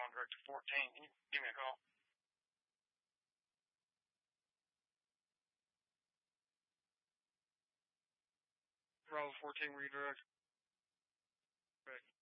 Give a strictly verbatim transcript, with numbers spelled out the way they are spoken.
going direct to fourteen. Can you give me a call? Bravo fourteen, redirect. Correct.